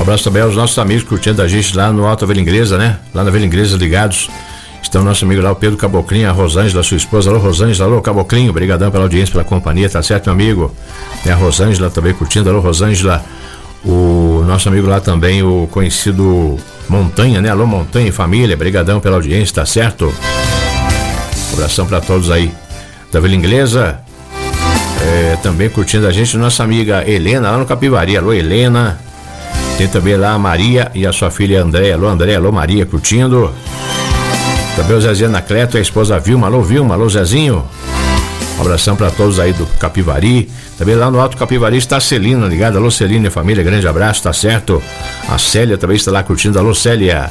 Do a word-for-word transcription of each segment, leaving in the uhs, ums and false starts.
Um abraço também aos nossos amigos curtindo a gente lá no Alto Vila Inglesa, né? Lá na Vila Inglesa ligados. Estão nosso amigo lá, o Pedro Caboclinho, a Rosângela, sua esposa. Alô, Rosângela, alô, Caboclinho, obrigadão pela audiência, pela companhia, tá certo, meu amigo? Tem a Rosângela também curtindo, alô, Rosângela. O nosso amigo lá também, o conhecido Montanha, né? Alô, Montanha e família, brigadão pela audiência, tá certo? Um abração pra todos aí da Vila Inglesa. É, também curtindo a gente, nossa amiga Helena, lá no Capivari, alô, Helena. Tem também lá a Maria e a sua filha Andréia, alô, Andréia, alô, Maria, curtindo. Também o Zezinho Anacleto e a esposa Vilma, alô, Vilma, alô, Zezinho. Um abração pra todos aí do Capivari. Também lá no Alto Capivari está a Celina, ligado? Alô, Celina e família, grande abraço, tá certo? A Célia também está lá curtindo, alô, Célia.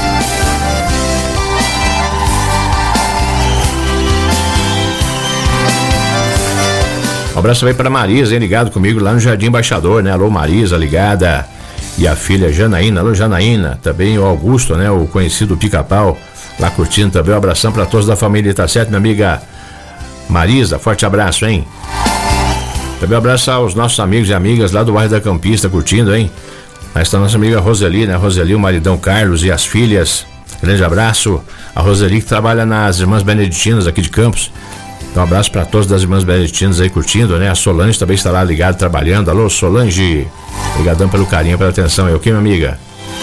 Um abraço também pra Marisa, hein, ligado comigo lá no Jardim Embaixador, né? Alô, Marisa, ligada. E a filha Janaína, alô, Janaína. Também o Augusto, né? O conhecido Pica-Pau, lá curtindo também. Um abração pra todos da família, tá certo, minha amiga Marisa? Forte abraço, hein? Também um abraço aos nossos amigos e amigas lá do bairro da Campista, curtindo, hein? Aí está a nossa amiga Roseli, né? Roseli, o maridão Carlos e as filhas. Grande abraço. A Roseli que trabalha nas Irmãs Beneditinas aqui de Campos. Então, um abraço para todos das Irmãs Beneditinas aí curtindo, né? A Solange também está lá ligada, trabalhando. Alô, Solange. Obrigadão pelo carinho, pela atenção. É o que, minha amiga?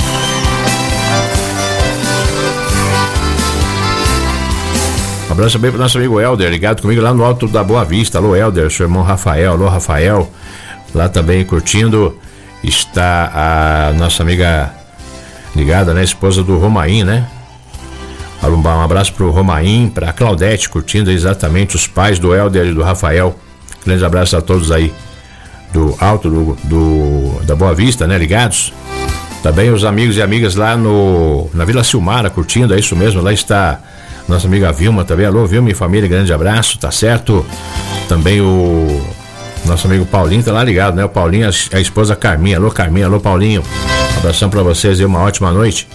Um abraço também pro nosso amigo Helder, ligado comigo lá no Alto da Boa Vista. Alô, Helder, seu irmão Rafael. Alô, Rafael. Lá também curtindo está a nossa amiga ligada, né? Esposa do Romain, né? Um abraço pro Romain, pra Claudete, curtindo exatamente os pais do Helder e do Rafael. Grande abraço a todos aí do Alto do, do, da Boa Vista, né? Ligados. Também os amigos e amigas lá no na Vila Silmara, curtindo, é isso mesmo. Lá está nossa amiga Vilma também. Alô, Vilma e família, grande abraço, tá certo? Também o nosso amigo Paulinho tá lá ligado, né? O Paulinho, a, a esposa Carminha. Alô, Carminha, alô, Paulinho. Um abração pra vocês e uma ótima noite.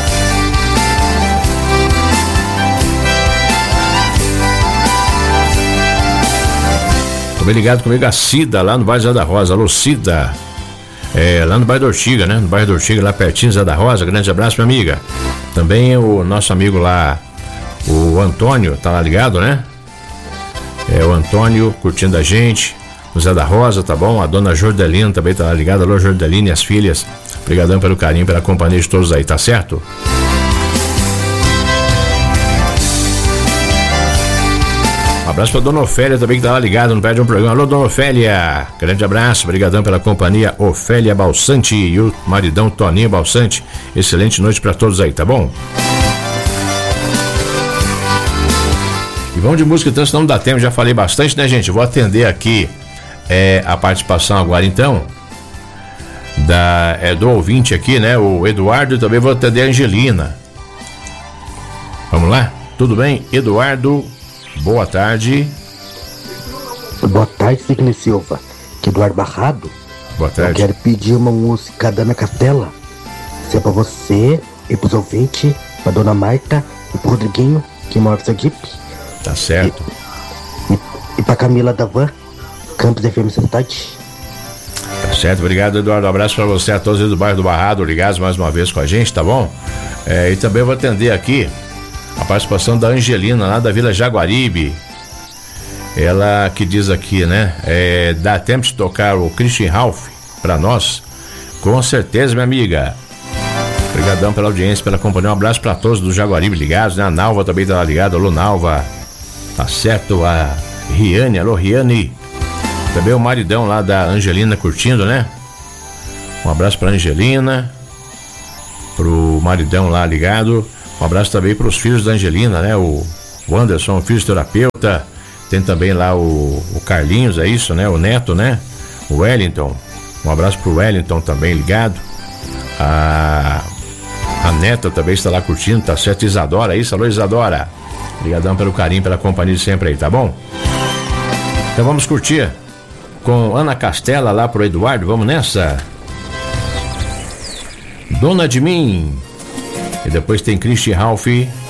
Também ligado comigo a Cida, lá no bairro Zé da Rosa. Alô, Cida. É, lá no bairro da Ortiga, né? No bairro da Ortiga, lá pertinho, Zé da Rosa. Grande abraço, minha amiga. Também o nosso amigo lá, o Antônio, tá lá ligado, né? É, o Antônio curtindo a gente. O Zé da Rosa, tá bom? A dona Jordelina também tá lá ligada. Alô, Jordelina e as filhas. Obrigadão pelo carinho, pela companhia de todos aí, tá certo? Um abraço pra Dona Ofélia também, que tá lá ligada, não perde um programa. Alô, Dona Ofélia, grande abraço, obrigadão pela companhia. Ofélia Balsante e o maridão Toninho Balsante. Excelente noite pra todos aí, tá bom? E vamos de música então, senão não dá tempo, já falei bastante, né, gente? Vou atender aqui é, a participação agora então da, é, do ouvinte aqui, né, o Eduardo, e também vou atender a Angelina. Vamos lá? Tudo bem? Eduardo, boa tarde. Boa tarde, Sidney Silva. Que Eduardo Barrado. Boa tarde. Eu quero pedir uma música da Ana Castela. Se é pra você e pros ouvintes, pra Dona Marta e pro Rodriguinho, que mora no Sergipe. Tá certo. E, e, e pra Camila da Van, Campos F M Cidade. Tá certo, obrigado, Eduardo. Um abraço pra você, a todos do bairro do Barrado, ligados mais uma vez com a gente, tá bom? É, e também vou atender aqui a participação da Angelina, lá da Vila Jaguaribe. Ela que diz aqui, né? É, dá tempo de tocar o Christian Ralph pra nós? Com certeza, minha amiga. Obrigadão pela audiência, pela companhia. Um abraço pra todos do Jaguaribe ligados, né? A Nalva também tá lá ligada. Alô, Nalva. Tá certo? A Riane, alô, Riane. Também o maridão lá da Angelina curtindo, né? Um abraço pra Angelina. Pro maridão lá ligado. Um abraço também para os filhos da Angelina, né? O, o Anderson, fisioterapeuta. Tem também lá o, o Carlinhos, é isso, né? O Neto, né? O Wellington. Um abraço pro Wellington também ligado. A, a neta também está lá curtindo, tá certo? Isadora, é isso? Alô, Isadora. Obrigadão pelo carinho, pela companhia de sempre aí, tá bom? Então vamos curtir com Ana Castela lá pro Eduardo. Vamos nessa? Dona de Mim. E depois tem Christian Ralph